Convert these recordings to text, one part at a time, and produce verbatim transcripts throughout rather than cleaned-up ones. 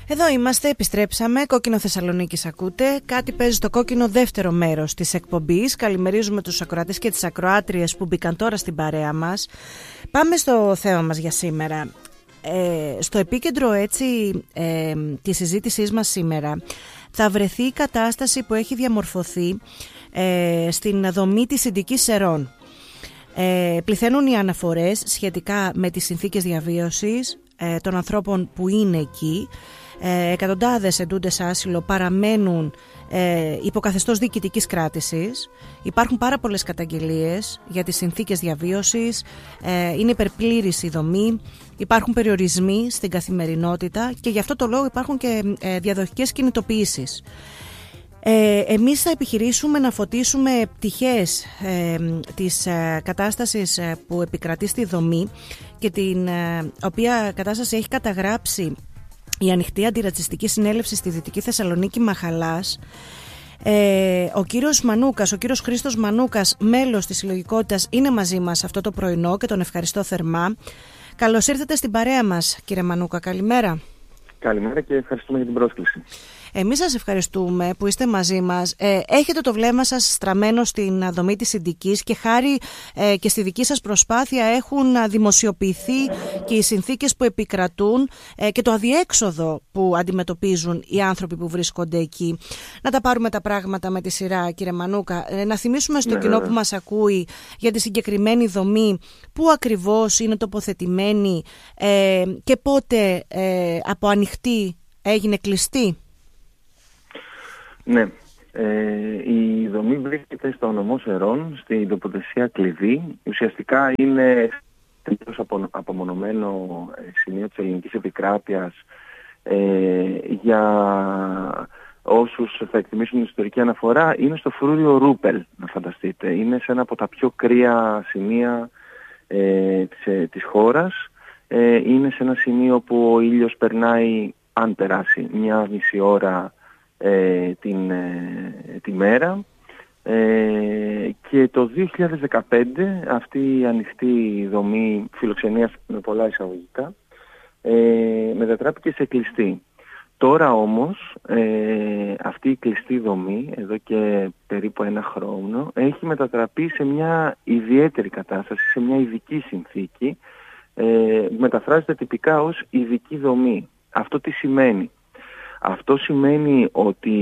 Εδώ είμαστε, επιστρέψαμε. Κόκκινο Θεσσαλονίκης ακούτε. Κάτι παίζει στο κόκκινο δεύτερο μέρος της εκπομπής. Καλημερίζουμε τους ακροατές και τις ακροάτριες που μπήκαν τώρα στην παρέα μας. Πάμε στο θέμα μας για σήμερα. Ε, στο επίκεντρο έτσι ε, της συζήτησής μας σήμερα θα βρεθεί η κατάσταση που έχει διαμορφωθεί ε, στην δομή της Ινδικής Σερών. Ε, πληθαίνουν οι αναφορές σχετικά με τις συνθήκες διαβίωσης ε, των ανθρώπων που είναι εκεί. Ε, εκατοντάδες ετούντες άσυλο παραμένουν ε, υποκαθεστώς διοικητικής κράτησης. Υπάρχουν πάρα πολλές καταγγελίες για τις συνθήκες διαβίωσης, ε, είναι υπερπλήρης η δομή, υπάρχουν περιορισμοί στην καθημερινότητα και γι' αυτό το λόγο υπάρχουν και ε, διαδοχικές κινητοποιήσεις. Ε, εμείς θα επιχειρήσουμε να φωτίσουμε πτυχές ε, της ε, κατάστασης ε, που επικρατεί στη δομή και την ε, οποία κατάσταση έχει καταγράψει η Ανοιχτή Αντιρατσιστική Συνέλευση στη Δυτική Θεσσαλονίκη Μαχαλάς. Ε, ο κύριος Μανούκας, ο κύριος Χρήστος Μανούκας, μέλος της συλλογικότητας, είναι μαζί μας αυτό το πρωινό και τον ευχαριστώ θερμά. Καλώς ήρθατε στην παρέα μας, κύριε Μανούκα. Καλημέρα. Καλημέρα και ευχαριστούμε για την πρόσκληση. Εμείς σας ευχαριστούμε που είστε μαζί μας. Ε, έχετε το βλέμμα σας στραμμένο στην δομή της Ινδικής και χάρη ε, και στη δική σας προσπάθεια έχουν δημοσιοποιηθεί και οι συνθήκες που επικρατούν ε, και το αδιέξοδο που αντιμετωπίζουν οι άνθρωποι που βρίσκονται εκεί. Να τα πάρουμε τα πράγματα με τη σειρά, κύριε Μανούκα. Ε, να θυμίσουμε στο ναι, κοινό που μας ακούει για τη συγκεκριμένη δομή, πού ακριβώς είναι τοποθετημένη ε, και πότε ε, από ανοιχτή έγινε κλειστή. Ναι, ε, η δομή βρίσκεται στο νομό Σερών, στην τοποθεσία κλειδί. Ουσιαστικά είναι τελείως απο, απομονωμένο σημείο της ελληνικής επικράτειας ε, για όσους θα εκτιμήσουν την ιστορική αναφορά. Είναι στο φρούριο Ρούπελ, να φανταστείτε. Είναι σε ένα από τα πιο κρύα σημεία ε, της, της χώρας. Ε, είναι σε ένα σημείο που ο ήλιος περνάει, αν περάσει, μια μισή ώρα Ε, την, ε, τη μέρα ε, και το δύο χιλιάδες δεκαπέντε αυτή η ανοιχτή δομή φιλοξενίας με πολλά εισαγωγικά ε, μετατράπηκε σε κλειστή. Τώρα όμως ε, αυτή η κλειστή δομή εδώ και περίπου ένα χρόνο έχει μετατραπεί σε μια ιδιαίτερη κατάσταση, σε μια ειδική συνθήκη, ε, μεταφράζεται τυπικά ως ειδική δομή. Αυτό τι σημαίνει? Αυτό σημαίνει ότι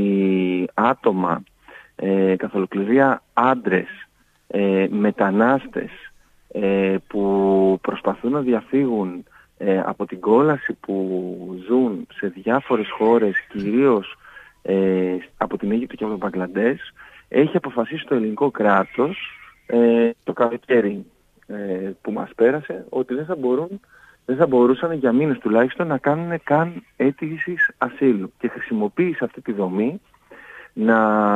άτομα, ε, καθ' ολοκληρία άντρες, ε, μετανάστες ε, που προσπαθούν να διαφύγουν ε, από την κόλαση που ζουν σε διάφορες χώρες, κυρίως ε, από την Αίγυπτο και από το Μπαγκλαντές, έχει αποφασίσει το ελληνικό κράτος ε, το καλοκαίρι ε, που μας πέρασε ότι δεν θα μπορούν δεν θα μπορούσαν για μήνες τουλάχιστον να κάνουν καν αίτηση ασύλου και χρησιμοποίησε αυτή τη δομή να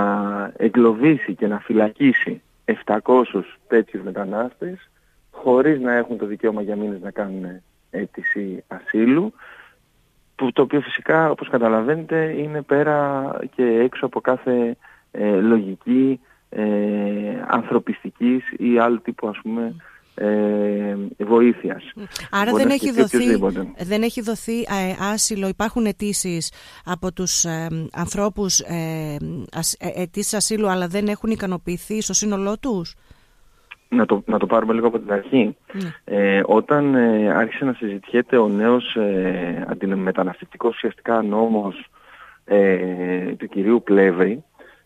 εγκλωβίσει και να φυλακίσει επτακόσιους τέτοιους μετανάστες χωρίς να έχουν το δικαίωμα για μήνες να κάνουν αίτηση ασύλου, που το οποίο φυσικά, όπως καταλαβαίνετε, είναι πέρα και έξω από κάθε ε, λογική ε, ανθρωπιστικής ή άλλου τύπου, ας πούμε, Ε, βοήθειας. Άρα δεν έχει, δοθεί, δεν έχει δοθεί ε, άσυλο, υπάρχουν αιτήσεις από τους ε, ανθρώπους ε, ε, αιτήσεις ασύλου, αλλά δεν έχουν ικανοποιηθεί στο σύνολό τους. Να το, να το πάρουμε λίγο από την αρχή. Mm. Ε, όταν ε, άρχισε να συζητιέται ο νέος ε, αντιμεταναστευτικός ουσιαστικά νόμος ε, του κυρίου Πλεύρη,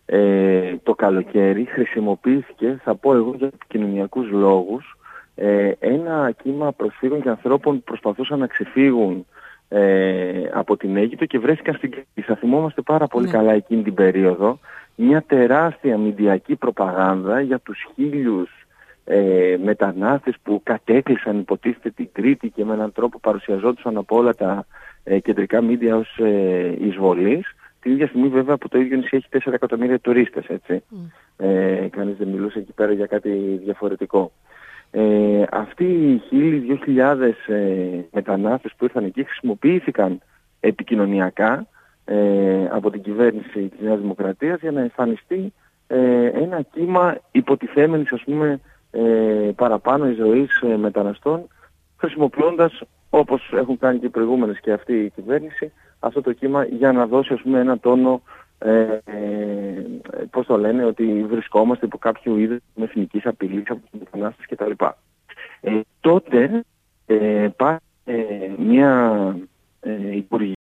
ε, το καλοκαίρι χρησιμοποιήθηκε, θα πω εγώ για επικοινωνιακούς λόγους, ένα κύμα προσφύγων και ανθρώπων που προσπαθούσαν να ξεφύγουν ε, από την Αίγυπτο και βρέθηκαν στην Κρήτη. Θα θυμόμαστε πάρα πολύ ναι. καλά εκείνη την περίοδο μια τεράστια μηντιακή προπαγάνδα για τους χίλιους ε, μετανάστες που κατέκλυσαν υποτίθεται την Κρήτη και με έναν τρόπο παρουσιαζόντουσαν από όλα τα ε, κεντρικά μίντια ως ε, εισβολής. Την ίδια στιγμή βέβαια που το ίδιο νησί έχει τέσσερα εκατομμύρια τουρίστες, έτσι. Mm. Ε, κανείς δεν μιλούσε εκεί πέρα για κάτι διαφορετικό. Ε, αυτοί οι χίλιοι, δύο χιλιάδες ε, μετανάστες που ήρθαν εκεί χρησιμοποιήθηκαν επικοινωνιακά ε, από την κυβέρνηση της Νέας Δημοκρατίας για να εμφανιστεί ε, ένα κύμα υποτιθέμενης, ας πούμε, ε, παραπάνω εισρωής ε, μεταναστών, χρησιμοποιώντας όπως έχουν κάνει και οι προηγούμενες και αυτή η κυβέρνηση, αυτό το κύμα για να δώσει, ας πούμε, ένα τόνο, ε, ε, πώς το λένε, ότι βρισκόμαστε υπό κάποιο είδος εθνικής απειλής από τους μετανάστες κτλ. Ε, τότε ε, πάει ε, μια ε, υπουργική